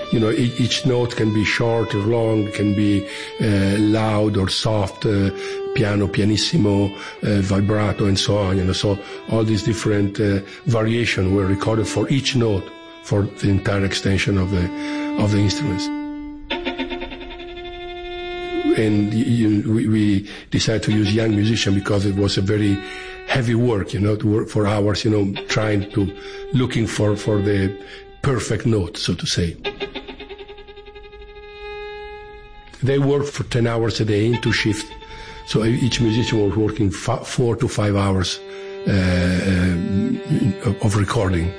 each note can be short or long, can be loud or soft, piano, pianissimo, vibrato, and so on. So all these different variations were recorded for each note for the entire extension of the instruments. And we decided to use young musicians because it was a very heavy work, to work for hours, trying to looking for the perfect note, so to say. They worked for 10 hours a day in 2 shifts. So each musician was working 4 to 5 hours of recording.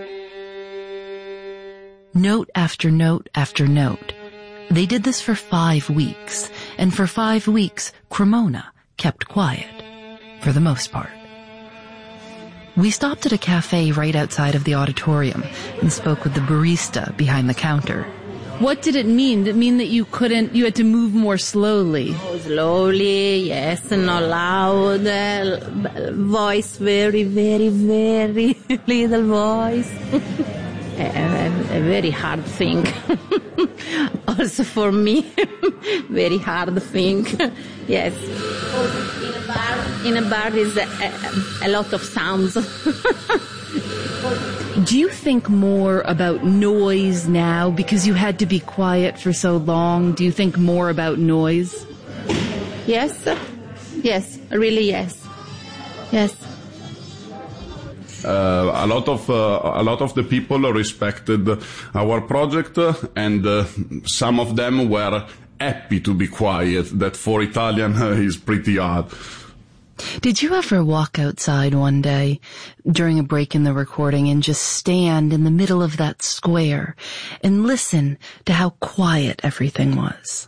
Note after note after note. They did this for 5 weeks, and for 5 weeks, Cremona kept quiet, for the most part. We stopped at a cafe right outside of the auditorium and spoke with the barista behind the counter. What did it mean? Did it mean that you had to move more slowly? Oh, slowly, yes, not loud, voice very, very, very little voice. A very hard thing. Also for me, very hard thing. Yes. In a bar is a lot of sounds. Do you think more about noise now because you had to be quiet for so long? Do you think more about noise? Yes. Yes, really yes. Yes. A lot of the people respected our project, and some of them were happy to be quiet. That for Italian is pretty hard. Did you ever walk outside one day during a break in the recording and just stand in the middle of that square and listen to how quiet everything was?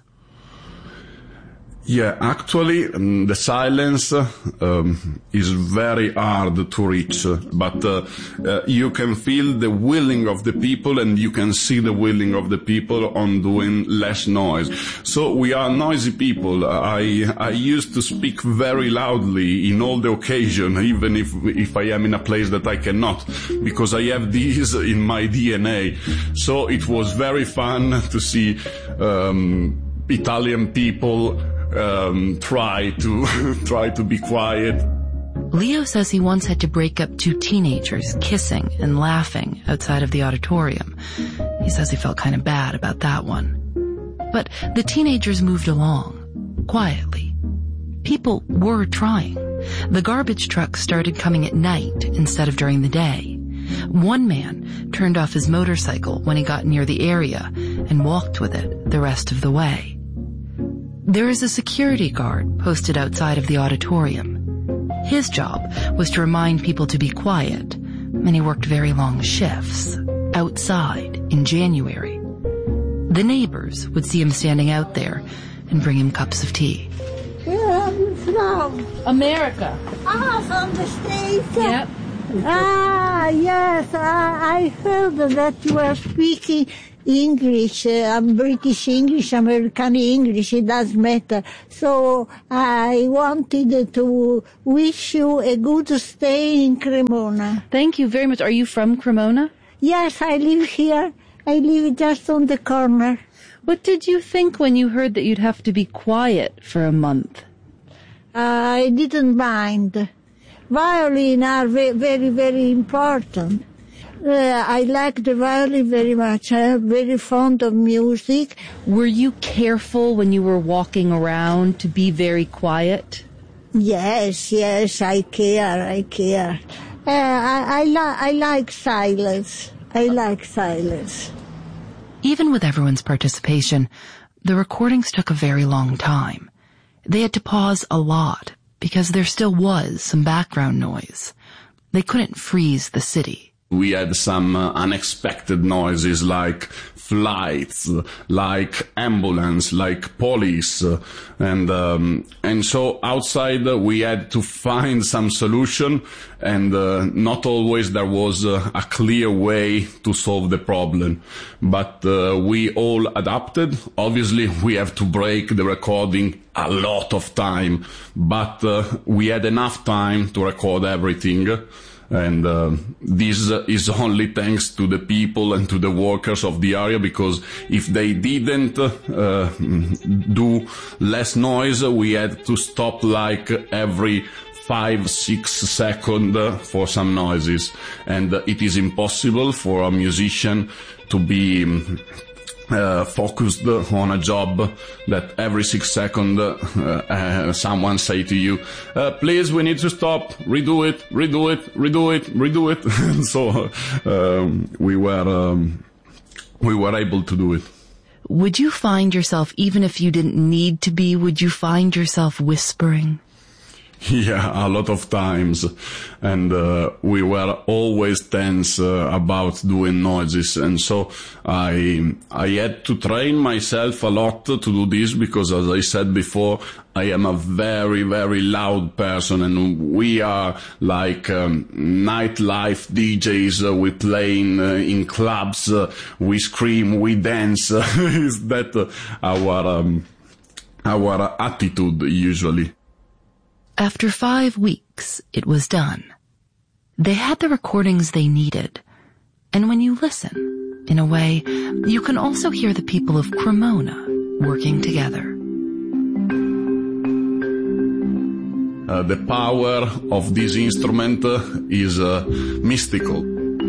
Yeah, actually, the silence is very hard to reach, but you can feel the willing of the people, and you can see the willing of the people on doing less noise. So we are noisy people. I used to speak very loudly in all the occasion, even if I am in a place that I cannot, because I have this in my DNA. So it was very fun to see Italian people try to be quiet. Leo says he once had to break up 2 teenagers kissing and laughing outside of the auditorium. He says he felt kind of bad about that one. But the teenagers moved along, quietly. People were trying. The garbage truck started coming at night instead of during the day. One man turned off his motorcycle when he got near the area and walked with it the rest of the way. There is a security guard posted outside of the auditorium. His job was to remind people to be quiet, and he worked very long shifts outside in January. The neighbors would see him standing out there and bring him cups of tea. Where are you from? America. From the States? Yep. Yes, I heard that you were speaking English, British English, American English, it doesn't matter. So I wanted to wish you a good stay in Cremona. Thank you very much. Are you from Cremona? Yes, I live here. I live just on the corner. What did you think when you heard that you'd have to be quiet for a month? I didn't mind. Violin are very, very important. I like the violin very much. I'm very fond of music. Were you careful when you were walking around to be very quiet? Yes, I care. I like silence. I like silence. Even with everyone's participation, the recordings took a very long time. They had to pause a lot because there still was some background noise. They couldn't freeze the city. We had some unexpected noises like flights, like ambulance, like police, and so outside we had to find some solution, and not always there was a clear way to solve the problem. But we all adapted. Obviously, we have to break the recording a lot of time, but we had enough time to record everything. And this is only thanks to the people and to the workers of the area, because if they didn't do less noise, we had to stop like every 5-6 seconds for some noises. And it is impossible for a musician to be focused on a job that every 6 seconds someone say to you, please, we need to stop, redo it. So we were able to do it. Would you find yourself, even if you didn't need to be, would you find yourself whispering? Yeah, a lot of times. And we were always tense about doing noises. And so I had to train myself a lot to do this, because, as I said before, I am a very, very loud person, and we are like nightlife DJs. We play in clubs, we scream, we dance. Is that our attitude usually? After 5 weeks, it was done. They had the recordings they needed. And when you listen, in a way, you can also hear the people of Cremona working together. The power of this instrument is mystical.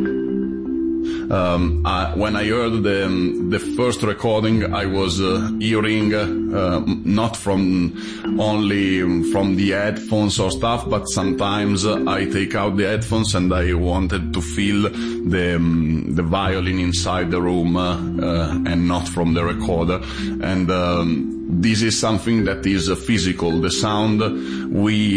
When I heard the first recording, I was hearing not only from the headphones or stuff, but sometimes I take out the headphones and I wanted to feel the violin inside the room and not from the recorder. And this is something that is physical. The sound, we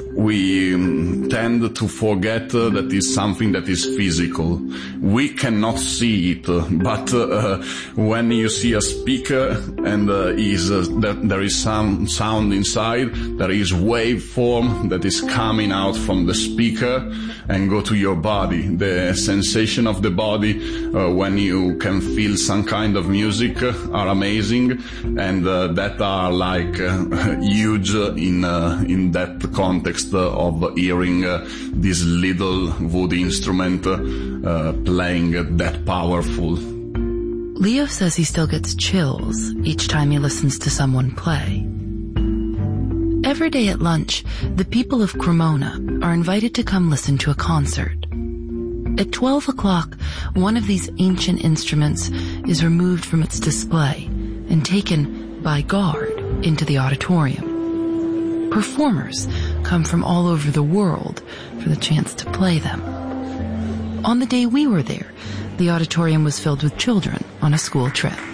tend to forget that is something that is physical. We cannot see it, but when you see a speaker and there is some sound inside, there is waveform that is coming out from the speaker and go to your body. The sensation of the body when you can feel some kind of music are amazing, and that are like huge in that context of hearing this little wood instrument playing that powerful. Leo says he still gets chills each time he listens to someone play. Every day at lunch, the people of Cremona are invited to come listen to a concert. At 12 o'clock, one of these ancient instruments is removed from its display and taken by guard into the auditorium. Performers come from all over the world for the chance to play them. On the day we were there, the auditorium was filled with children on a school trip.